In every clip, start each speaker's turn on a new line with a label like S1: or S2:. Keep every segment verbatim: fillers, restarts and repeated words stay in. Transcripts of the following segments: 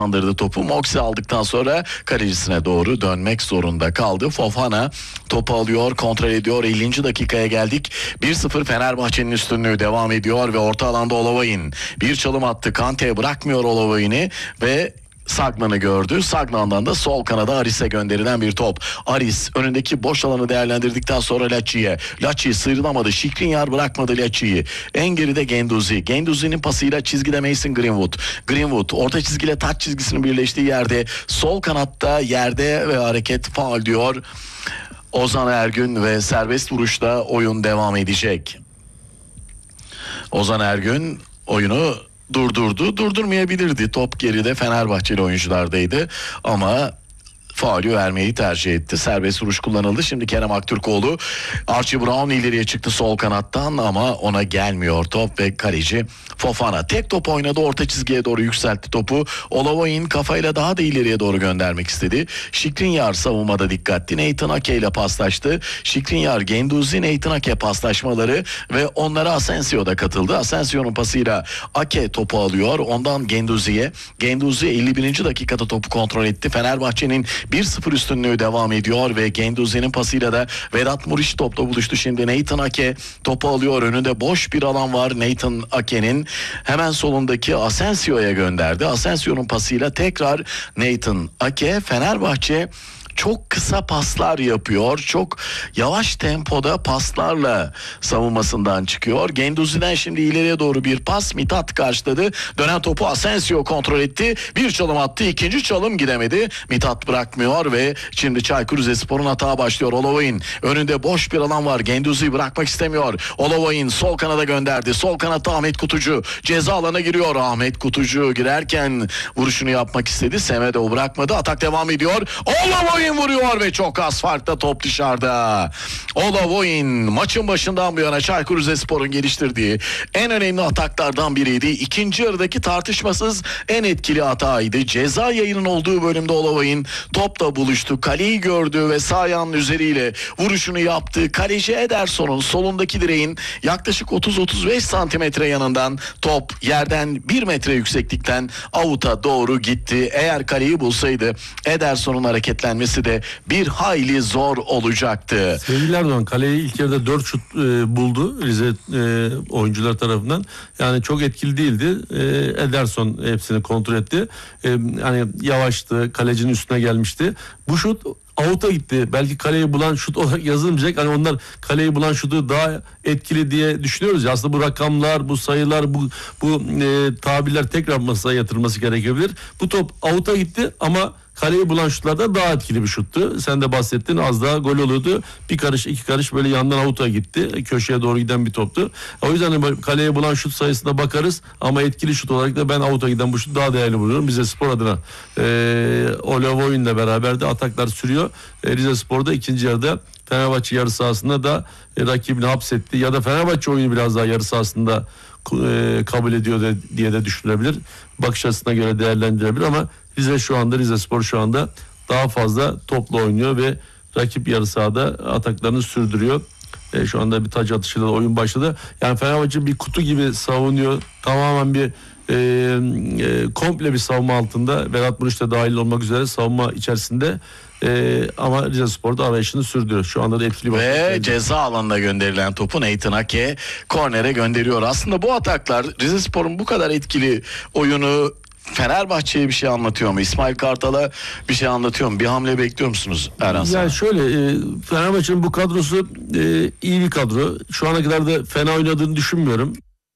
S1: andırdı topu. Moxie aldıktan sonra kalecisine doğru dönmek zorunda kaldı. Fofana topu alıyor, kontrol ediyor. ellinci dakikaya geldik. bir sıfır Fenerbahçe'nin üstünlüğü devam ediyor ve orta alanda Olovoyin bir çalım attı. Kante bırakmıyor Olovoyin'i ve Sagnan'ı gördü. Sagnan'dan da sol kanada Aris'e gönderilen bir top. Aris önündeki boş alanı değerlendirdikten sonra Laci'ye. Laci sıyrılamadı. Skriniar bırakmadı Laci'yi. En geride Guendouzi. Guendouzi'nin pasıyla çizgide Mason Greenwood. Greenwood orta çizgiyle taç çizgisinin birleştiği yerde sol kanatta yerde ve hareket faul diyor Ozan Ergün ve serbest vuruşta oyun devam edecek. Ozan Ergün oyunu durdurdu. Durdurmayabilirdi. Top geride Fenerbahçeli oyunculardaydı. Ama faulü vermeyi tercih etti. Serbest vuruş kullanıldı. Şimdi Kerem Aktürkoğlu. Archie Brown ileriye çıktı sol kanattan ama ona gelmiyor top ve kaleci Fofana. Tek top oynadı. Orta çizgiye doğru yükseltti topu. Olovoyin kafayla daha da ileriye doğru göndermek istedi. Skriniar savunmada dikkatli. Nathan Ake ile paslaştı. Skriniar, Guendouzi, Nathan Ake paslaşmaları ve onlara Asensio da katıldı. Asensio'nun pasıyla Ake topu alıyor. Ondan Guendouzi'ye. Guendouzi elli birinci dakikada topu kontrol etti. Fenerbahçe'nin bir sıfır üstünlüğü devam ediyor ve Guendouzi'nin pasıyla da Vedat Muriç topla buluştu. Şimdi Nathan Ake topu alıyor. Önünde boş bir alan var. Nathan Ake'nin hemen solundaki Asensio'ya gönderdi. Asensio'nun pasıyla tekrar Nathan Ake. Fenerbahçe çok kısa paslar yapıyor. Çok yavaş tempoda paslarla savunmasından çıkıyor. Guendouzi'den şimdi ileriye doğru bir pas. Mithat karşıladı. Dönen topu Asensio kontrol etti. Bir çalım attı. İkinci çalım gidemedi. Mithat bırakmıyor ve şimdi Çaykur Rizespor'un hata başlıyor. Olovoyin önünde boş bir alan var. Guendouzi bırakmak istemiyor. Olovoyin sol kanada gönderdi. Sol kanatta Ahmet Kutucu ceza alana giriyor. Ahmet Kutucu girerken vuruşunu yapmak istedi. Semedo bırakmadı. Atak devam ediyor. Olovoyin vuruyor ve çok az farkla top dışarıda. Olovoyin maçın başından bu yana Çaykur Rizespor'un geliştirdiği en önemli ataklardan biriydi. İkinci yarıdaki tartışmasız en etkili hataydı. Ceza yayının olduğu bölümde Olovoyin topla buluştu. Kaleyi gördü ve sağ ayağının üzeriyle vuruşunu yaptı. Kaleci Ederson'un solundaki direğin yaklaşık otuz otuz beş santimetre yanından top yerden bir metre yükseklikten avuta doğru gitti. Eğer kaleyi bulsaydı Ederson'un hareketlenmesi de bir hayli zor olacaktı.
S2: Sevgili Erdoğan, kaleyi ilk yarıda dört şut e, buldu Rize e, oyuncular tarafından. Yani çok etkili değildi. E, Ederson hepsini kontrol etti. E, yani yavaştı, kalecinin üstüne gelmişti. Bu şut avuta gitti. Belki kaleyi bulan şut olarak yazılmayacak. Hani onlar kaleyi bulan şutu daha etkili diye düşünüyoruz ya. Aslında bu rakamlar, bu sayılar, bu bu e, tabirler tekrar masaya yatırılması gerekebilir. Bu top avuta gitti ama kaleyi bulan şutlarda daha etkili bir şuttu. Sen de bahsettin, az daha gol oluyordu. Bir karış iki karış böyle yandan avuta gitti. Köşeye doğru giden bir toptu. O yüzden kaleye bulan şut sayısına bakarız. Ama etkili şut olarak da ben avuta giden bu şutu daha değerli buluyorum. Rizespor adına ee, Olovoyin'le beraber de ataklar sürüyor. Ee, Rizespor'da ikinci yarıda Fenerbahçe yarı sahasında da e, rakibini hapsetti. Ya da Fenerbahçe oyunu biraz daha yarı sahasında e, kabul ediyor de, diye de düşünülebilir. Bakış açısına göre değerlendirebilir ama Rize şu anda, Rizespor şu anda daha fazla topla oynuyor ve rakip yarı sahada ataklarını sürdürüyor. E, şu anda bir taç atışıyla da oyun başladı. Yani Fenerbahçe bir kutu gibi savunuyor. Tamamen bir e, e, komple bir savunma altında. Vedat Muriç de dahil olmak üzere savunma içerisinde. Ee, ama Rizespor'da arayışını sürdürüyor. Şu anda da etkili
S1: ve bakıyor. Ceza alanına gönderilen topu Nathan Ake kornere gönderiyor. Aslında bu ataklar Rizespor'un bu kadar etkili oyunu Fenerbahçe'ye bir şey anlatıyor mu? İsmail Kartal'a bir şey anlatıyor mu? Bir hamle bekliyor musunuz Erhan sana?
S2: Yani şöyle e, Fenerbahçe'nin bu kadrosu e, iyi bir kadro. Şu ana kadar da fena oynadığını düşünmüyorum.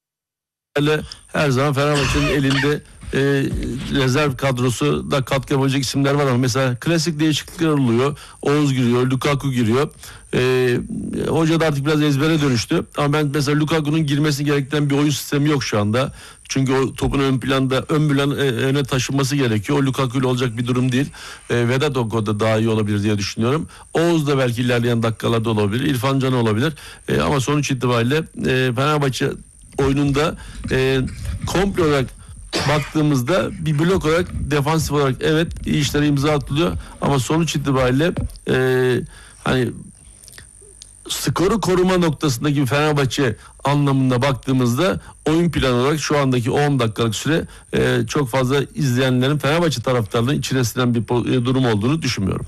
S2: Her zaman Fenerbahçe'nin elinde e, rezerv kadrosu da katkı yapacak isimler var ama mesela klasik değişiklikler oluyor. Oğuz giriyor, Lukaku giriyor. E, hoca da artık biraz ezbere dönüştü. Ama ben mesela Lukaku'nun girmesi gerektiren bir oyun sistemi yok şu anda. Çünkü o topun ön planda ön plan e, öne taşınması gerekiyor. O Lukaku ile olacak bir durum değil. E, Vedat o konuda daha iyi olabilir diye düşünüyorum. Oğuz da belki ilerleyen dakikalarda olabilir. İrfan Can olabilir. E, ama sonuç itibariyle e, Fenerbahçe oyununda e, komple olarak baktığımızda bir blok olarak, defansif olarak evet iyi işlere imza atılıyor ama sonuç itibariyle e, hani skoru koruma noktasındaki Fenerbahçe anlamında baktığımızda oyun planı olarak şu andaki on dakikalık süre e, çok fazla izleyenlerin, Fenerbahçe taraftarlarının içine sinen bir e, durum olduğunu düşünmüyorum.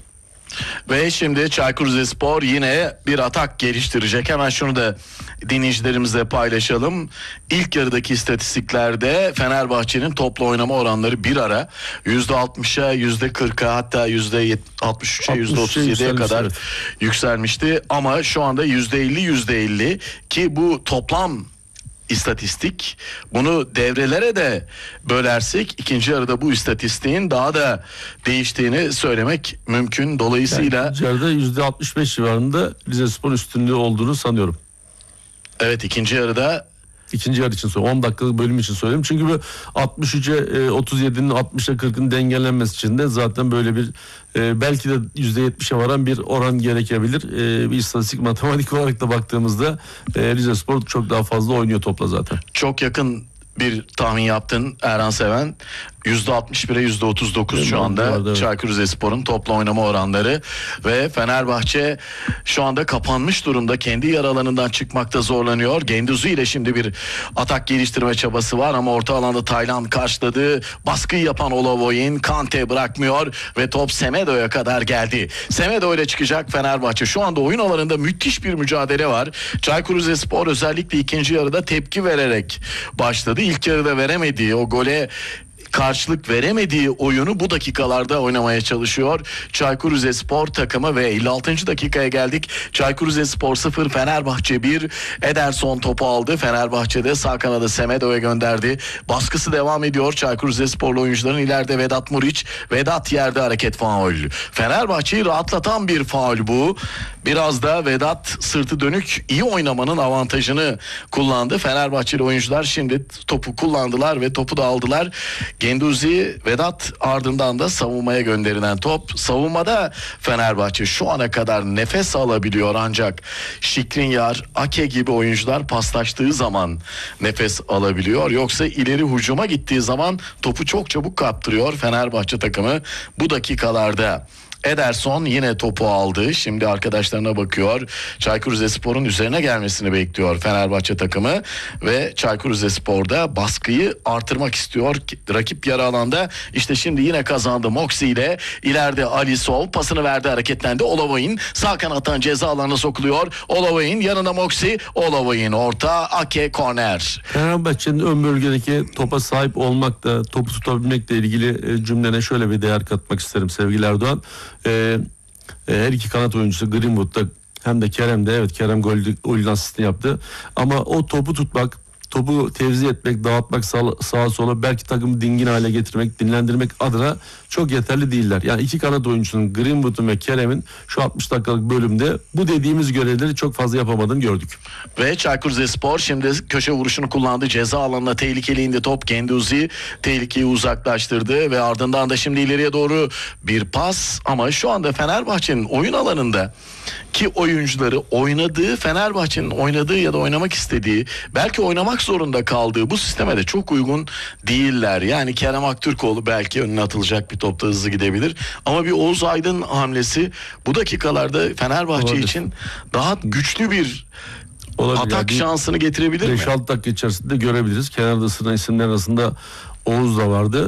S1: Ve şimdi Çaykur Rizespor yine bir atak geliştirecek. Hemen şunu da dinleyicilerimizle paylaşalım. İlk yarıdaki istatistiklerde Fenerbahçe'nin toplu oynama oranları bir ara yüzde altmışa, yüzde kırka, hatta yüzde altmış üçe, yüzde otuz yediye kadar evet. yükselmişti. Ama şu anda yüzde elli, yüzde elli ki bu toplam İstatistik. Bunu devrelere de bölersek ikinci yarıda bu istatistiğin daha da değiştiğini söylemek mümkün. Dolayısıyla
S2: yani ikinci yarıda yüzde altmış beş civarında Rizespor üstünlüğü olduğunu sanıyorum.
S1: Evet, ikinci yarıda
S2: İkinci yarı için söylüyorum. on dakikalık bölüm için söylüyorum. Çünkü bu altmış üçe otuz yedinin altmışa kırkın dengelenmesi için de zaten böyle bir e, belki de yüzde yetmişe varan bir oran gerekebilir. E, bir istatistik, matematik olarak da baktığımızda e, Rizespor çok daha fazla oynuyor topla zaten.
S1: Çok yakın bir tahmin yaptın Erhan Seven. yüzde altmış bire yüzde otuz dokuz şu anda evet. Çaykur Rizespor'un topla oynama oranları ve Fenerbahçe şu anda kapanmış durumda. Kendi yer alanından çıkmakta zorlanıyor. Genduzi ile şimdi bir atak geliştirme çabası var ama orta alanda Taylan karşıladı. Baskıyı yapan Olavoyin, Kante bırakmıyor ve top Semedo'ya kadar geldi. Semedo ile çıkacak Fenerbahçe. Şu anda oyun alanında müthiş bir mücadele var. Çaykur Rizespor özellikle ikinci yarıda tepki vererek başladı. İlk yarıda veremediği o gole karşılık veremediği oyunu bu dakikalarda oynamaya çalışıyor Çaykur Rizespor takımı ve elli altıncı dakikaya geldik. Çaykur Rizespor sıfır, Fenerbahçe bir. Ederson topu aldı. Fenerbahçe'de sağ kanadı Semedo'ya gönderdi. Baskısı devam ediyor. Çaykur Rizesporlu oyuncuların ileride Vedat Muriç. Vedat yerde, hareket faul. Fenerbahçe'yi rahatlatan bir faul bu. Biraz da Vedat sırtı dönük iyi oynamanın avantajını kullandı. Fenerbahçeli oyuncular şimdi topu kullandılar ve topu da aldılar. Genduzi, Vedat, ardından da savunmaya gönderilen top. Savunmada Fenerbahçe şu ana kadar nefes alabiliyor ancak Şikrinyar, Ake gibi oyuncular paslaştığı zaman nefes alabiliyor. Yoksa ileri hücuma gittiği zaman topu çok çabuk kaptırıyor Fenerbahçe takımı bu dakikalarda. Ederson yine topu aldı. Şimdi arkadaşlarına bakıyor. Çaykur Rizespor'un üzerine gelmesini bekliyor Fenerbahçe takımı ve Çaykur Rizespor'da baskıyı artırmak istiyor. Rakip yarı alanda işte şimdi yine kazandı Moxie ile. İleride Ali Sol pasını verdi, hareketlendi. Olavoyin sağ kanattan ceza alanına sokuluyor. Olavoyin yanına Moxie. Olavoyin orta, Ake korner.
S2: Fenerbahçe'nin ön bölgedeki topa sahip olmakla, topu tutabilmekle ilgili cümlene şöyle bir değer katmak isterim sevgili Erdoğan. Ee, her iki kanat oyuncusu Greenwood'da hem de Kerem'de, evet Kerem golün asistini yaptı ama o topu tutmak, topu tevzi etmek, dağıtmak sağ, sağa sola, belki takımı dingin hale getirmek, dinlendirmek adına çok yeterli değiller. Yani iki kanat oyuncusunun, Greenwood'un ve Kerem'in şu altmış dakikalık bölümde bu dediğimiz görevleri çok fazla yapamadığını gördük.
S1: Ve Çaykur Rizespor şimdi köşe vuruşunu kullandı. Ceza alanına tehlikeli indi top. Genduzi tehlikeyi uzaklaştırdı ve ardından da şimdi ileriye doğru bir pas ama şu anda Fenerbahçe'nin oyun alanında ki oyuncuları oynadığı, Fenerbahçe'nin oynadığı ya da oynamak istediği, belki oynamak zorunda kaldığı bu sisteme de çok uygun değiller. Yani Kerem Aktürkoğlu belki önüne atılacak bir topta hızlı gidebilir ama bir Oğuz Aydın hamlesi bu dakikalarda Fenerbahçe Olabilir. için daha güçlü bir Olabilir. atak yani şansını getirebilir mi?
S2: beş altı dakika içerisinde görebiliriz. Kenarda ısınan isimler arasında Oğuz da vardı.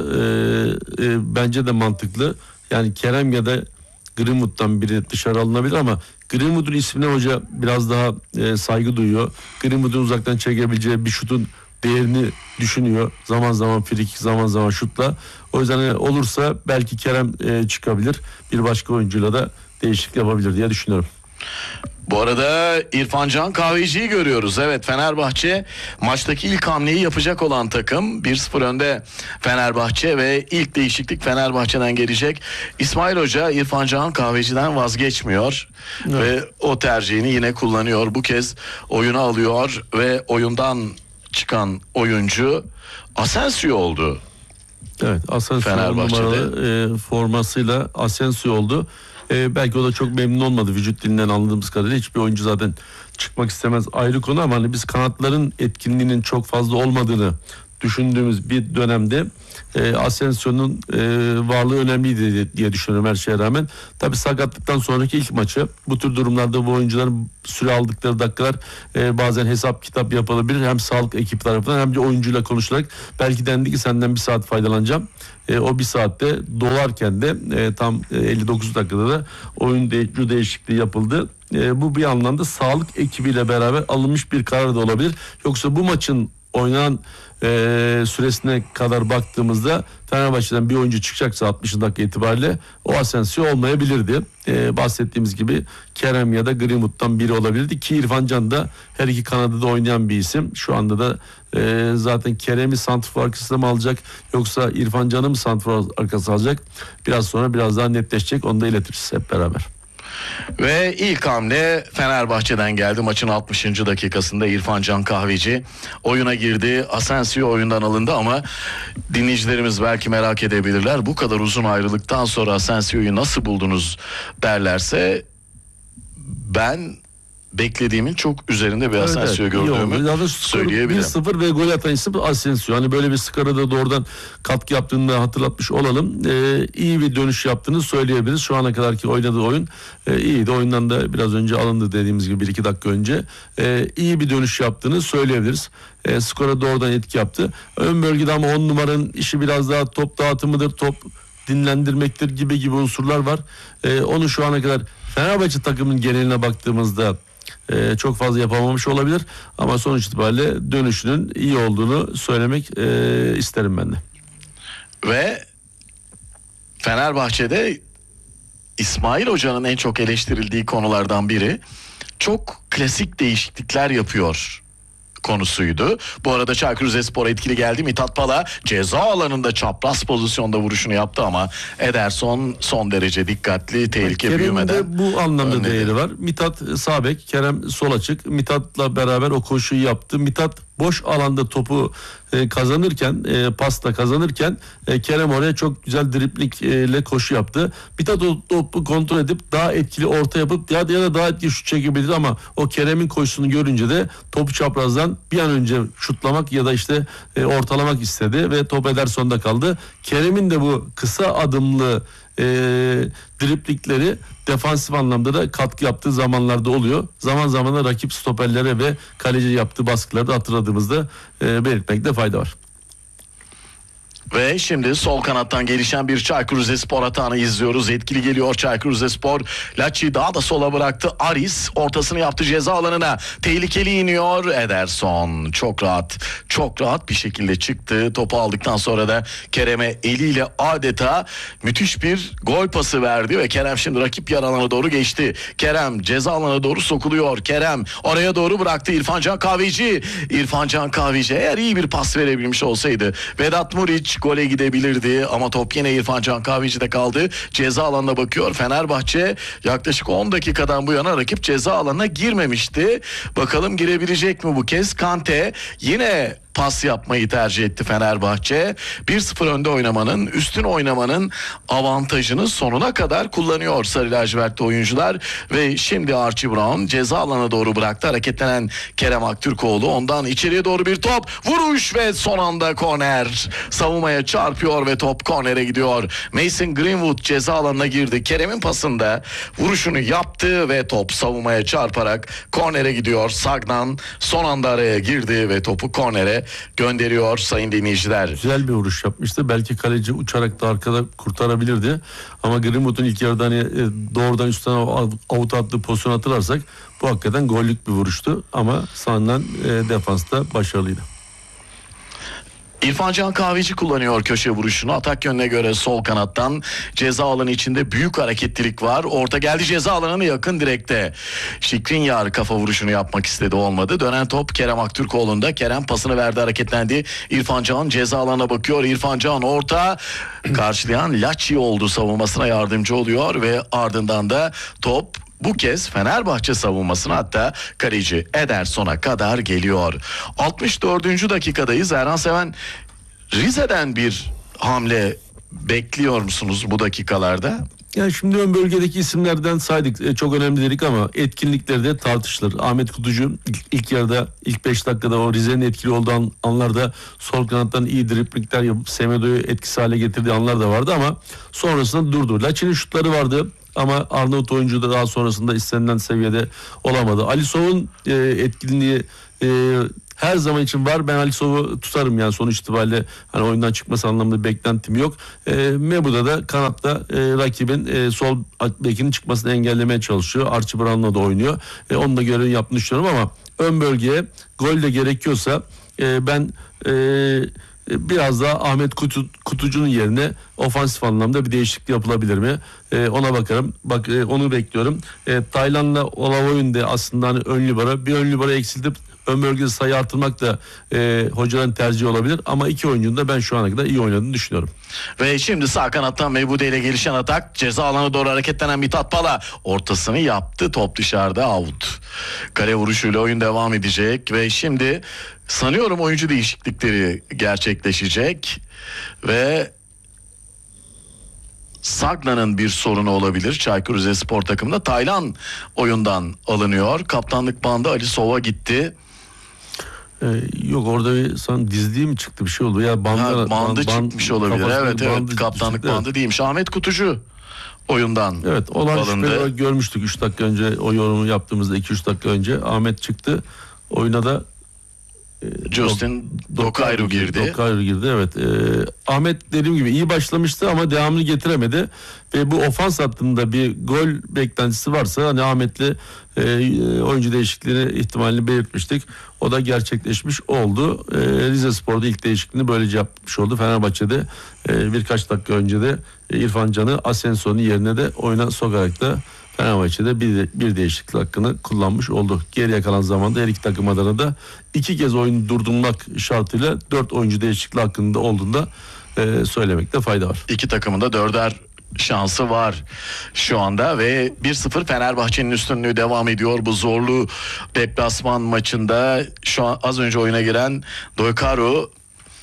S2: Ee, e, bence de mantıklı. Yani Kerem ya da Greenwood'dan biri dışarı alınabilir ama Greenwood'un ismine hoca biraz daha e, saygı duyuyor. Greenwood'un uzaktan çekebileceği bir şutun değerini düşünüyor. Zaman zaman frikik, zaman zaman şutla. O yüzden e, olursa belki Kerem e, çıkabilir. Bir başka oyuncuyla da değişiklik yapabilir diye düşünüyorum.
S1: Bu arada İrfan Can Kahveci'yi görüyoruz. Evet, Fenerbahçe maçtaki ilk hamleyi yapacak olan takım. bir sıfır önde Fenerbahçe ve ilk değişiklik Fenerbahçe'den gelecek. İsmail Hoca İrfan Can Kahveci'den vazgeçmiyor. Evet. Ve o tercihini yine kullanıyor. Bu kez oyuna alıyor ve oyundan çıkan oyuncu Asensio oldu.
S2: Evet, Asensio numaralı e, formasıyla Asensio oldu. Ee, belki o da çok memnun olmadı vücut dilinden anladığımız kadarıyla. Hiçbir oyuncu zaten çıkmak istemez, ayrı konu ama hani biz kanatların etkinliğinin çok fazla olmadığını düşündüğümüz bir dönemde e, Asensio'nun e, varlığı önemliydi diye, diye düşünüyorum her şeye rağmen. Tabii sakatlıktan sonraki ilk maçı, bu tür durumlarda bu oyuncuların süre aldıkları dakikalar e, bazen hesap kitap yapılabilir. Hem sağlık ekibi tarafından hem de oyuncuyla konuşularak belki dendi ki senden bir saat faydalanacağım. E, o bir saatte dolarken de e, tam e, elli dokuz dakikada da oyun de- değişikliği yapıldı. E, bu bir anlamda sağlık ekibiyle beraber alınmış bir karar da olabilir. Yoksa bu maçın oynanan e, süresine kadar baktığımızda Fenerbahçe'den bir oyuncu çıkacaksa altmış dakika itibariyle o Asensio olmayabilirdi. E, bahsettiğimiz gibi Kerem ya da Greenwood'dan biri olabilirdi ki İrfan Can da her iki kanadı da oynayan bir isim. Şu anda da e, zaten Kerem'i santrfor arkasına mı alacak yoksa İrfan Can'ı mı santrfor arkasına alacak? Biraz sonra biraz daha netleşecek, onu da iletiriz hep beraber.
S1: Ve ilk hamle Fenerbahçe'den geldi. Maçın altmışıncı dakikasında İrfan Can Kahveci oyuna girdi. Asensio oyundan alındı ama dinleyicilerimiz belki merak edebilirler. Bu kadar uzun ayrılıktan sonra Asensio'yu nasıl buldunuz derlerse, ben beklediğimin çok üzerinde bir
S2: Evet,
S1: Asensio
S2: evet, iyi
S1: gördüğümü
S2: oldu. Ya da
S1: söyleyebilirim.
S2: bir sıfır ve gol atan isim Asensio. Hani böyle bir skora da doğrudan katkı yaptığını da hatırlatmış olalım. Ee, iyi bir dönüş yaptığını söyleyebiliriz. Şu ana kadarki oynadığı oyun e, iyiydi. Oyundan da biraz önce alındı dediğimiz gibi bir iki dakika önce. E, iyi bir dönüş yaptığını söyleyebiliriz. E, skora doğrudan etki yaptı. Ön bölgede ama on numaranın işi biraz daha top dağıtımıdır, top dinlendirmektir gibi gibi unsurlar var. E, onu şu ana kadar Fenerbahçe takımının geneline baktığımızda Ee, çok fazla yapamamış olabilir ama sonuç itibariyle dönüşünün iyi olduğunu söylemek e, isterim ben de.
S1: Ve Fenerbahçe'de İsmail Hoca'nın en çok eleştirildiği konulardan biri çok klasik değişiklikler yapıyor konusuydu. Bu arada Çaykur Rizespor etkili geldi. Mithat Pala ceza alanında çapraz pozisyonda vuruşunu yaptı ama Ederson son derece dikkatli, tehlike
S2: Kerem'in
S1: büyümeden
S2: de bu anlamda
S1: önledi.
S2: değeri var. Mithat sağ bek, Kerem sol açık. Mithat'la beraber o koşuyu yaptı. Mithat boş alanda topu e, kazanırken, e, pasla kazanırken e, Kerem oraya çok güzel driplikle koşu yaptı. Mithat o topu kontrol edip daha etkili orta yapıp ya, ya da daha etkili şut çekebilir ama o Kerem'in koşusunu görünce de topu çaprazdan bir an önce şutlamak ya da işte e, ortalamak istedi ve top Ederson'da kaldı. Kerem'in de bu kısa adımlı e, driplikleri defansif anlamda da katkı yaptığı zamanlarda oluyor. Zaman zaman da rakip stoperlere ve kaleci yaptığı baskıları da hatırladığımızda e, belirtmekte fayda var.
S1: Ve şimdi sol kanattan gelişen bir Çaykur Rizespor atağını izliyoruz. Etkili geliyor Çaykur Rizespor. Lacci daha da sola bıraktı. Aris ortasını yaptı ceza alanına. Tehlikeli iniyor Ederson. Çok rahat, çok rahat bir şekilde çıktı. Topu aldıktan sonra da Kerem'e eliyle adeta müthiş bir gol pası verdi ve Kerem şimdi rakip yer alana doğru geçti. Kerem ceza alana doğru sokuluyor. Kerem oraya doğru bıraktı İrfan Can Kahveci. İrfan Can Kahveci eğer iyi bir pas verebilmiş olsaydı Vedat Muriç gole gidebilirdi ama top yine İrfan Can Kahveci'de kaldı. Ceza alanına bakıyor. Fenerbahçe yaklaşık on dakikadan bu yana rakip ceza alanına girmemişti. Bakalım girebilecek mi bu kez? Kante yine pas yapmayı tercih etti Fenerbahçe. bir sıfır önde oynamanın, üstün oynamanın avantajını sonuna kadar kullanıyor Sarı lacivertli oyuncular ve şimdi Archie Brown ceza alanına doğru bıraktı. Hareketlenen Kerem Aktürkoğlu, ondan içeriye doğru bir top, vuruş ve son anda korner. Savunmaya çarpıyor ve top kornere gidiyor. Mason Greenwood ceza alanına girdi. Kerem'in pasında vuruşunu yaptı ve top savunmaya çarparak kornere gidiyor. Sagnan son anda araya girdi ve topu kornere gönderiyor sayın dinleyiciler.
S2: Güzel bir vuruş yapmıştı. Belki kaleci uçarak da arkada kurtarabilirdi. Ama Greenwood'un ilk yarıda hani doğrudan üstten avuta attığı pozisyon hatırlarsak bu hakikaten gollük bir vuruştu. Ama sağından e, defansta başarılıydı.
S1: İrfan Can Kahveci kullanıyor köşe vuruşunu. Atak yönüne göre sol kanattan ceza alanı içinde büyük hareketlilik var. Orta geldi ceza alanına yakın direkte. Şikrinyar kafa vuruşunu yapmak istedi, olmadı. Dönen top Kerem Aktürkoğlu'nda. Kerem pasını verdi, hareketlendi. İrfan Can ceza alanına bakıyor. İrfan Can orta karşılayan Lacci oldu, savunmasına yardımcı oluyor ve ardından da top bu kez Fenerbahçe savunmasına, hatta kaleci Ederson'a kadar geliyor. altmış dördüncü dakikadayız. Erhan Seven, Rize'den bir hamle bekliyor musunuz bu dakikalarda?
S2: Yani şimdi ön bölgedeki isimlerden saydık, e, çok önemli dedik ama etkinlikleri de tartışılır. Ahmet Kutucu ilk, ilk yarıda ilk beş dakikada o Rize'nin etkili olduğu an, anlarda sol kanattan iyi driplingler yapıp Semedo'yu etkisiz hale getirdiği anlar da vardı ama sonrasında durdu. Laçin'in şutları vardı ama Arnavut oyuncu da daha sonrasında istenilen seviyede olamadı. Alisov'un e, etkinliği e, her zaman için var. Ben Alisov'u tutarım yani sonuç itibariyle hani oyundan çıkması anlamında beklentim yok. E, Mebu'da da kanatta e, rakibin e, sol bekinin çıkmasını engellemeye çalışıyor. Archie Brown'la da oynuyor. E, onun da görevini yaptığını düşünüyorum ama ön bölgeye gol de gerekiyorsa e, ben e, biraz daha Ahmet Kutu, Kutucu'nun yerine ofansif anlamda bir değişiklik yapılabilir mi? Ee, ona bakarım. Bak e, onu bekliyorum. E, Taylan'la Olavoy'un da aslında hani ön libero, bir ön libero eksiltip ön bölgede sayı artırmak da e, hocaların tercihi olabilir. Ama iki oyuncunun da ben şu ana kadar iyi oynadığını düşünüyorum.
S1: Ve şimdi sağ kanattan Mebude ile gelişen atak. Ceza alanı doğru hareketlenen Mithat Pala ortasını yaptı. Top dışarıda, out. Kale vuruşuyla oyun devam edecek ve şimdi sanıyorum oyuncu değişiklikleri gerçekleşecek ve Sagna'nın bir sorunu olabilir. Çaykur Rizespor takımında Taylan oyundan alınıyor. Kaptanlık bandı Ali Sov'a gitti.
S2: Ee, yok orada bir san dizliği mi çıktı bir şey oldu ya bandı,
S1: Ha, bandı
S2: band,
S1: çıkmış olabilir. Evet evet
S2: bandı
S1: kaptanlık
S2: çıktı,
S1: bandı
S2: evet.
S1: değilmiş. Ahmet Kutucu oyundan
S2: Evet olan
S1: alındı.
S2: şüpheleri görmüştük üç dakika önce o yorumu yaptığımızda iki üç dakika önce Ahmet çıktı. Oyuna da
S1: Justin Dokayru girdi.
S2: Dokayru girdi evet. Ee, Ahmet dediğim gibi iyi başlamıştı ama devamını getiremedi. Ve bu ofans hattında bir gol beklentisi varsa hani Ahmet'le e, oyuncu değişikliğini ihtimalini belirtmiştik. O da gerçekleşmiş oldu. E, Rizespor'da ilk değişikliğini böylece yapmış oldu. Fenerbahçe'de e, birkaç dakika önce de e, İrfan Can'ı Asensio'nun yerine de oyuna sokarak da Fenerbahçe'de bir, bir değişiklik hakkını kullanmış oldu. Geriye kalan zamanda her iki takım adına da iki kez oyunu durdurmak şartıyla dört oyuncu değişikliği hakkında olduğunda e, söylemekte fayda var.
S1: İki takımın da dörder şansı var şu anda ve bir sıfır Fenerbahçe'nin üstünlüğü devam ediyor bu zorlu deplasman maçında. Şu an az önce oyuna giren Dokayru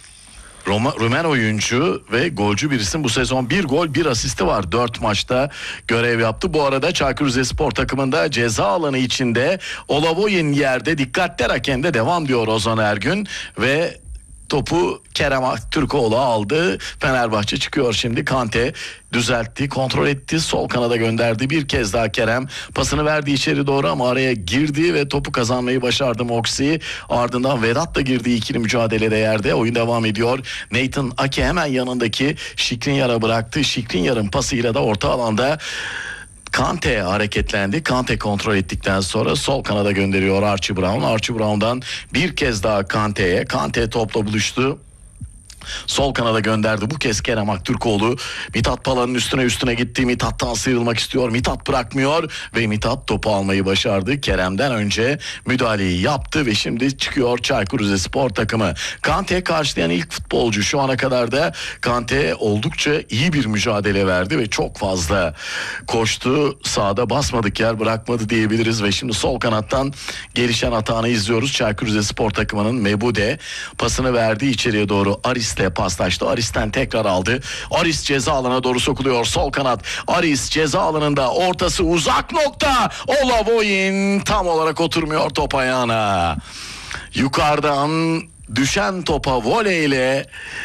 S1: Roma, Rumen oyuncu ve golcü bir isim. Bu sezon bir gol bir asisti var. Dört maçta görev yaptı. Bu arada Çaykur Rizespor takımında ceza alanı içinde Olavoy'un yerde dikkatli hakemde devam diyor Ozan Ergün ve topu Kerem Aktürkoğlu aldı. Fenerbahçe çıkıyor şimdi. Kante düzeltti, kontrol etti. Sol kanada gönderdi. Bir kez daha Kerem pasını verdi içeri doğru ama araya girdi ve topu kazanmayı başardı Moxie. Ardından Vedat da girdi ikili mücadelede yerde. Oyun devam ediyor. Nathan Ake hemen yanındaki Skriniar'a bıraktı. Skriniar'ın pasıyla da orta alanda Kante hareketlendi. Kante kontrol ettikten sonra sol kanada gönderiyor Archie Brown. Archie Brown'dan bir kez daha Kante'ye. Kante topla buluştu. Sol kanada gönderdi. Bu kez Kerem Aktürkoğlu Mithat Pala'nın üstüne üstüne gitti. Mithat'tan sıyrılmak istiyor. Mithat bırakmıyor ve Mithat topu almayı başardı. Kerem'den önce müdahaleyi yaptı ve şimdi çıkıyor Çaykur Rizespor takımı. Kante'ye karşılayan ilk futbolcu. Şu ana kadar da Kante oldukça iyi bir mücadele verdi ve çok fazla koştu. Sahada basmadık yer bırakmadı diyebiliriz ve şimdi sol kanattan gelişen atağını izliyoruz. Çaykur Rizespor takımının Mebude pasını verdi içeriye doğru. Aris'le paslaştı. Aris'ten tekrar aldı. Aris ceza alanına doğru sokuluyor. Sol kanat. Aris ceza alanında. Ortası uzak nokta. Olavoy'un tam olarak oturmuyor top ayağına. Yukarıdan düşen topa voleyle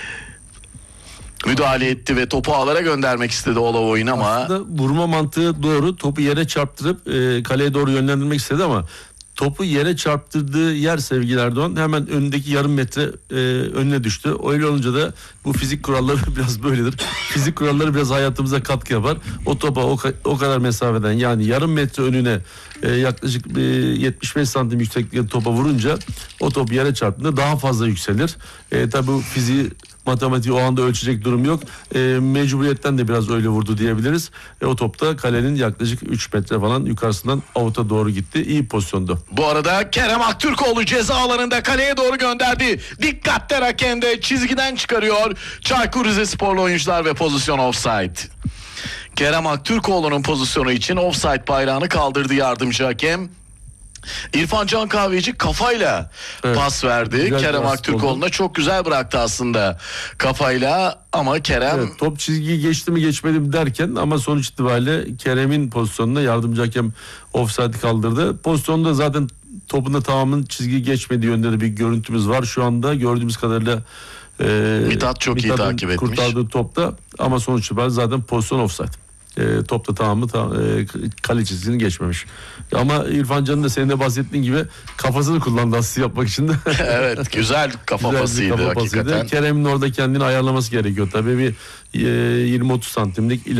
S1: müdahale etti ve topu ağlara göndermek istedi Olavoy'un ama
S2: aslında vurma mantığı doğru. Topu yere çarptırıp e, kaleye doğru yönlendirmek istedi ama topu yere çarptırdığı yer sevgili Erdoğan hemen önündeki yarım metre e, önüne düştü. Öyle olunca da bu fizik kuralları biraz böyledir. Fizik kuralları biraz hayatımıza katkı yapar. O topa o, o kadar mesafeden yani yarım metre önüne e, yaklaşık e, yetmiş beş santim yükseklikte topa vurunca o top yere çarptığında daha fazla yükselir. E, tabi bu fiziği matematiği o anda ölçecek durum yok. E, mecburiyetten de biraz öyle vurdu diyebiliriz. E, o topta kalenin yaklaşık üç metre falan yukarısından avuta doğru gitti. İyi pozisyondu.
S1: Bu arada Kerem Aktürkoğlu ceza alanında kaleye doğru gönderdi. Dikkatler hakemde çizgiden çıkarıyor. Çaykur Rizesporlu oyuncular ve pozisyon offside. Kerem Aktürkoğlu'nun pozisyonu için offside bayrağını kaldırdı yardımcı hakem. İrfan Can Kahveci kafayla
S2: Evet,
S1: pas verdi.
S2: güzel
S1: Kerem
S2: pas
S1: Aktürkoğlu'na çok güzel bıraktı aslında kafayla ama Kerem
S2: Evet, top çizgiyi geçti mi geçmedi mi derken ama sonuç itibariyle Kerem'in pozisyonuna yardımcı hakem ofsaytı kaldırdı. Pozisyonda zaten topun da tamamının çizgiyi geçmediği yönde de bir görüntümüz var. Şu anda gördüğümüz kadarıyla e,
S1: Mithat çok iyi
S2: Mithat'ın
S1: takip etmiş.
S2: kurtardığı topta ama sonuç itibariyle zaten pozisyon ofsayt. E, topta tamamı tam, e, kale çizgisini geçmemiş. Ama İrfan Can'ın da senin de bahsettiğin gibi kafasını kullandı asist yapmak için de.
S1: evet güzel kafa
S2: Güzel bir
S1: pasıydı
S2: kafa pasıydı.
S1: hakikaten.
S2: Kerem'in orada kendini ayarlaması gerekiyor. Tabii bir e, yirmi otuz santimlik